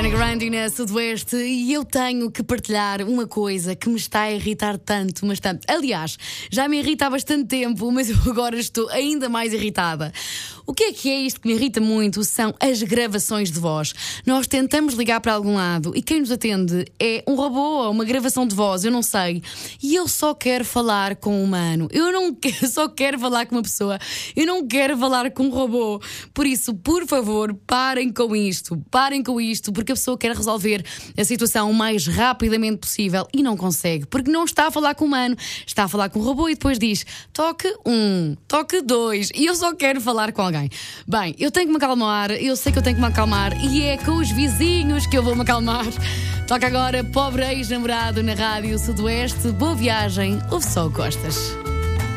Ariana Grande na Sudoeste, e eu tenho que partilhar uma coisa que me está a irritar tanto, mas tanto. Aliás, já me irrita há bastante tempo, mas eu agora estou ainda mais irritada. O que é isto que me irrita muito? São as gravações de voz. Nós tentamos ligar para algum lado e quem nos atende é um robô, uma gravação de voz, eu não sei. E eu só quero falar com um humano. Só quero falar com uma pessoa. Eu não quero falar com um robô. Por isso, por favor, parem com isto. Parem com isto, porque a pessoa quer resolver a situação o mais rapidamente possível e não consegue, porque não está a falar com um humano, está a falar com um robô e depois diz toque 1, toque 2, e eu só quero falar com alguém. Bem, eu tenho que me acalmar, eu sei que eu tenho que me acalmar, e é com os vizinhos que eu vou me acalmar. Toca agora Pobre Ex-Namorado na Rádio Sudoeste. Boa viagem, ouve só o Costas.